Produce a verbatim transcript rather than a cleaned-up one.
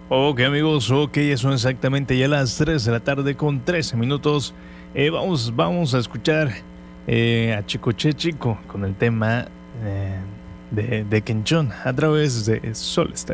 Ok amigos, ok, son exactamente ya las tres de la tarde con trece minutos. Eh, vamos, vamos a escuchar eh, a Chicoche Chico con el tema eh, de, de Kenchon a través de Sol Estéreo.